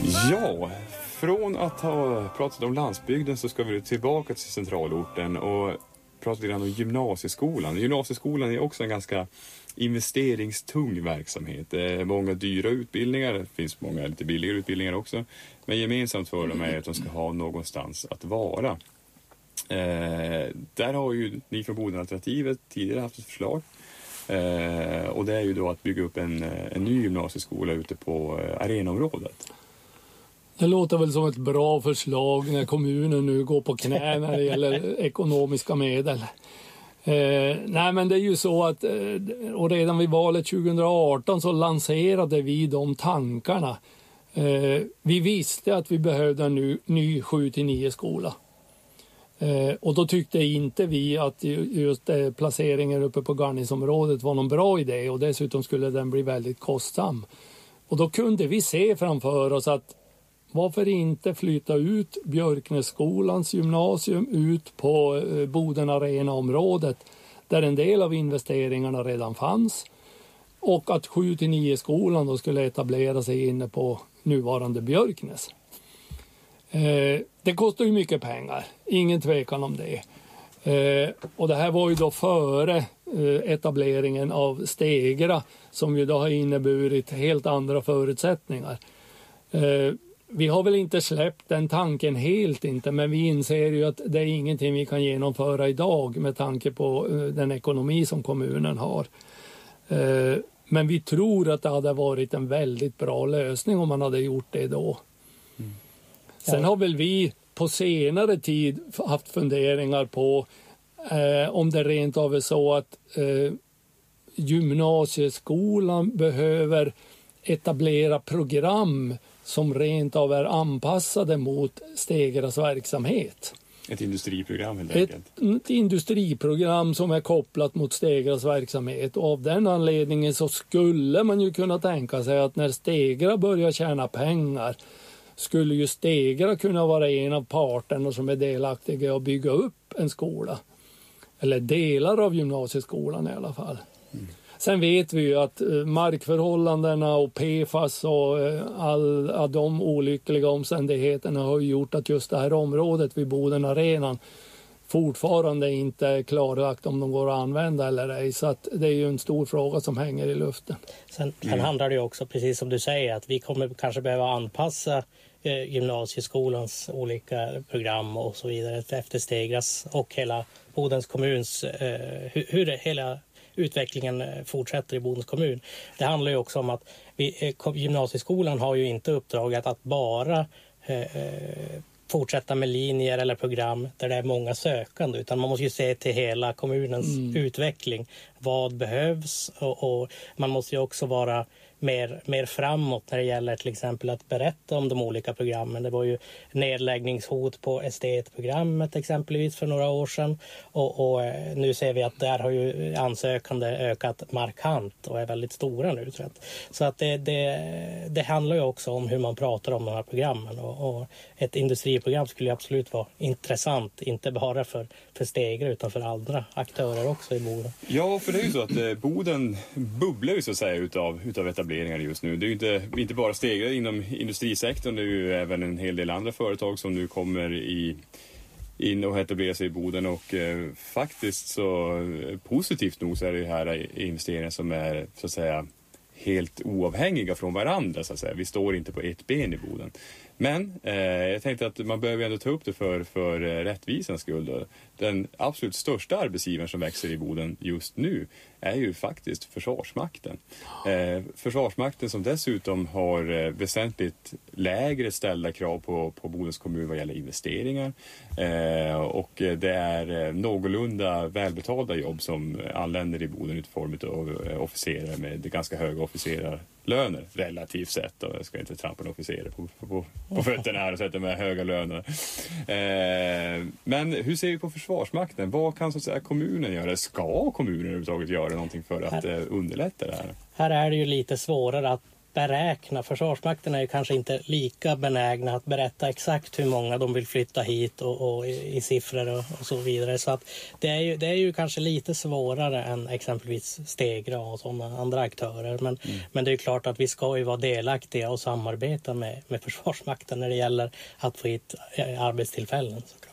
Ja, från att ha pratat om landsbygden så ska vi tillbaka till centralorten och prata lite om gymnasieskolan. Gymnasieskolan är också en ganska investeringstung verksamhet. Det är många dyra utbildningar, det finns många lite billigare utbildningar också. Men gemensamt för dem är att de ska ha någonstans att vara. Där har ju ni från Bodenalternativet tidigare haft ett förslag. Och det är ju då att bygga upp en ny gymnasieskola ute på arenaområdet. Det låter väl som ett bra förslag när kommunen nu går på knä när det gäller ekonomiska medel. Nej, men det är ju så att och redan vid valet 2018 så lanserade vi de tankarna. Vi visste att vi behövde en ny 7-9 skola. Och då tyckte inte vi att just placeringen uppe på Garnisområdet var någon bra idé, och dessutom skulle den bli väldigt kostsam. Och då kunde vi se framför oss att varför inte flytta ut Björknässkolans gymnasium ut på Boden Arena-området där en del av investeringarna redan fanns, och att 7-9 skolan då skulle etablera sig inne på nuvarande Björknäs. Det kostar ju mycket pengar, ingen tvekan om det. Och det här var ju då före etableringen av Stegra, som ju då har inneburit helt andra förutsättningar. Vi har väl inte släppt den tanken helt inte, men vi inser ju att det är ingenting vi kan genomföra idag med tanke på den ekonomi som kommunen har. Men vi tror att det hade varit en väldigt bra lösning om man hade gjort det då. Sen har väl vi på senare tid haft funderingar på om det rent av är så att gymnasieskolan behöver etablera program som rent av är anpassade mot Stegras verksamhet. Ett industriprogram helt enkelt. Ett industriprogram som är kopplat mot Stegras verksamhet. Och av den anledningen så skulle man ju kunna tänka sig att när Stegra börjar tjäna pengar skulle ju Stegra kunna vara en av parterna som är delaktiga att bygga upp en skola. Eller delar av gymnasieskolan i alla fall. Sen vet vi ju att markförhållandena och PFAS och alla de olyckliga omständigheterna har gjort att just det här området vid Boden Arenan fortfarande inte är klarlagt om de går att använda eller ej. Så att det är ju en stor fråga som hänger i luften. Sen handlar det ju också, precis som du säger, att vi kommer kanske behöva anpassa gymnasieskolans olika program och så vidare efter Stegras och hela Bodens kommuns, hur hela utvecklingen fortsätter i Bodens kommun. Det handlar ju också om att gymnasieskolan har ju inte uppdraget att bara fortsätta med linjer eller program där det är många sökande, utan man måste ju se till hela kommunens utveckling. Vad behövs, och man måste ju också vara mer framåt när det gäller till exempel att berätta om de olika programmen. Det var ju nedläggningshot på estetprogrammet exempelvis för några år sedan, och nu ser vi att där har ju ansökande ökat markant och är väldigt stora nu. Så att det handlar ju också om hur man pratar om de här programmen, och ett industriprogram skulle ju absolut vara intressant, inte bara för Stegra utan för andra aktörer också i Boden. Ja, för det är ju så att Boden bubblar ju så att säga utav etableringar just nu. Det är ju inte bara Stegra inom industrisektorn, det är ju även en hel del andra företag som nu kommer in och etablerar sig i Boden, och faktiskt så positivt nog så är det här investeringar som är så att säga helt oavhängiga från varandra så att säga. Vi står inte på ett ben i Boden. Men jag tänkte att man behöver ändå ta upp det för rättvisans skull. Den absolut största arbetsgivaren som växer i Boden just nu är ju faktiskt Försvarsmakten. Försvarsmakten som dessutom har väsentligt lägre ställda krav på Bodens kommun vad gäller investeringar. Och det är någorlunda välbetalda jobb som anländer i Boden i form av officerare med ganska höga officerarlöner relativt sett. Och jag ska inte trampa en officerare på fötterna här och sätta med höga löner. Men hur ser vi på Försvarsmakten? Vad kan så att säga kommunen göra? Ska kommunen överhuvudtaget göra någonting för att underlätta det här? Här är det ju lite svårare att beräkna. Försvarsmakten är ju kanske inte lika benägna att berätta exakt hur många de vill flytta hit och i siffror och så vidare. Så att det är ju kanske lite svårare än exempelvis Stegra och sådana andra aktörer. Men det är klart att vi ska ju vara delaktiga och samarbeta med Försvarsmakten när det gäller att få hit arbetstillfällen, såklart.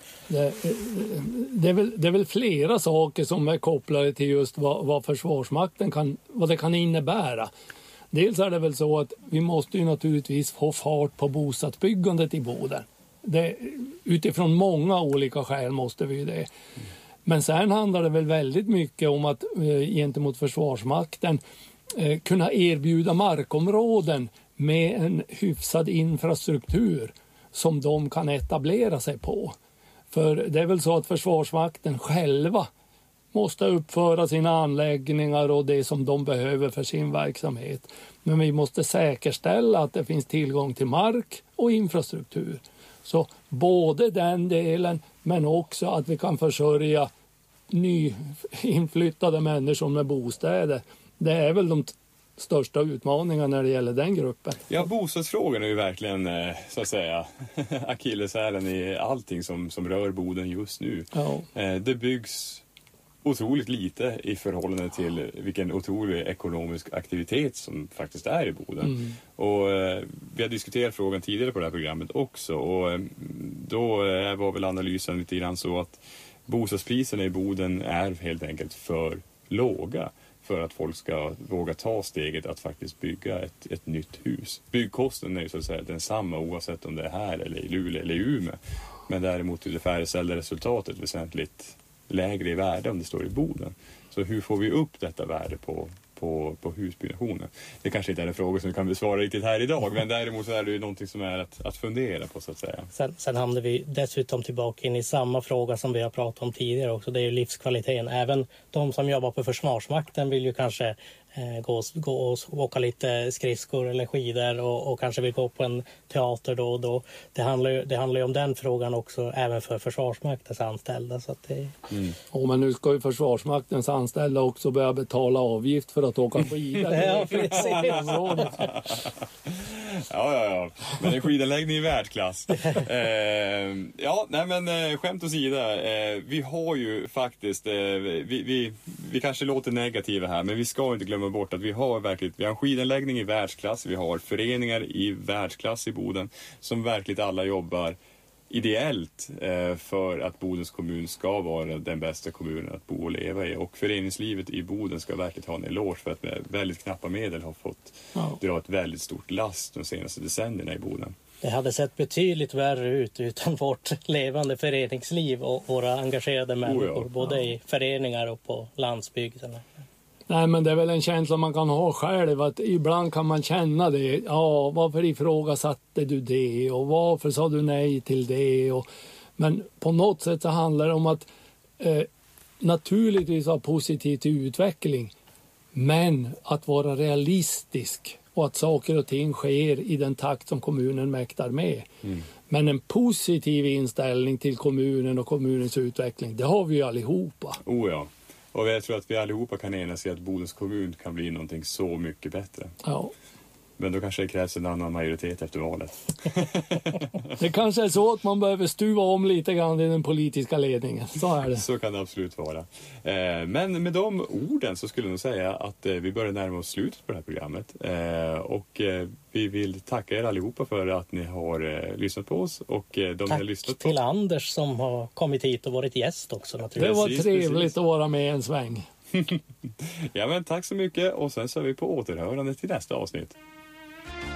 Det är väl flera saker som är kopplade till just vad Försvarsmakten vad det kan innebära. Dels är det väl så att vi måste ju naturligtvis få fart på bostadsbyggandet i Boden. Utifrån många olika skäl måste vi ju det. Men sen handlar det väl väldigt mycket om att gentemot Försvarsmakten kunna erbjuda markområden med en hyfsad infrastruktur som de kan etablera sig på. För det är väl så att Försvarsmakten själva måste uppföra sina anläggningar och det som de behöver för sin verksamhet. Men vi måste säkerställa att det finns tillgång till mark och infrastruktur. Så både den delen, men också att vi kan försörja nyinflyttade människor med bostäder. Det är väl de största utmaningarna när det gäller den gruppen. Ja, bostadsfrågan är ju verkligen så att säga akilleshälen i allting som rör Boden just nu. Ja. Det byggs otroligt lite i förhållande till vilken otrolig ekonomisk aktivitet som faktiskt är i Boden. Och vi har diskuterat frågan tidigare på det här programmet också, och då var väl analysen lite grann så att bostadspriserna i Boden är helt enkelt för låga för att folk ska våga ta steget att faktiskt bygga ett nytt hus. Byggkostnaden är ju så att säga densamma oavsett om det är här eller i Luleå eller i Umeå. Men däremot är det färdigställda resultatet väsentligt lägre i värde om det står i Boden. Så hur får vi upp detta värde på husbyggnationen? Det kanske inte är en fråga som vi kan besvara riktigt här idag, men däremot så är det ju någonting som är att fundera på, så att säga. Sen hamnar vi dessutom tillbaka in i samma fråga som vi har pratat om tidigare också. Det är ju livskvaliteten. Även de som jobbar på Försvarsmakten vill ju kanske gå och åka lite skridskor eller skidor och kanske vill gå på en teater då och då. Det handlar ju om den frågan också även för Försvarsmaktens anställda. Så att det... Men nu ska ju Försvarsmaktens anställda också börja betala avgift för att åka skidor. Ja, precis. Ja. Men en skidanläggning i världsklass. Skämt åsida. Vi har ju faktiskt, vi kanske låter negativa här, men vi ska inte glömma bort att vi har en skidanläggning i världsklass. Vi har föreningar i världsklass i Boden som verkligen alla jobbar ideellt för att Bodens kommun ska vara den bästa kommunen att bo och leva i. Och föreningslivet i Boden ska verkligen ha en eloge för att med väldigt knappa medel har fått dra ett väldigt stort last de senaste decennierna i Boden. Det hade sett betydligt värre ut utan vårt levande föreningsliv och våra engagerade människor, både i föreningar och på landsbygden. Nej, men det är väl en känsla man kan ha själv, att ibland kan man känna det. Ja, varför ifrågasatte du det och varför sa du nej till det? Men på något sätt så handlar det om att naturligtvis ha positiv till utveckling, men att vara realistisk och att saker och ting sker i den takt som kommunen mäktar med. Men en positiv inställning till kommunen och kommunens utveckling, det har vi ju allihopa. Ja. Och jag tror att vi allihopa kan enas i att Bodens kommun kan bli någonting så mycket bättre. Ja. Men då kanske det krävs en annan majoritet efter valet. Det kanske är så att man behöver stuva om lite grann i den politiska ledningen. Så är det. Så kan det absolut vara. Men med de orden så skulle jag nog säga att vi börjar närma oss slutet på det här programmet. Och vi vill tacka er allihopa för att ni har lyssnat på oss. Och de har lyssnat på till Anders som har kommit hit och varit gäst också. Det var trevligt att vara med en sväng. Ja, men tack så mycket, och sen så är vi på återhörande till nästa avsnitt.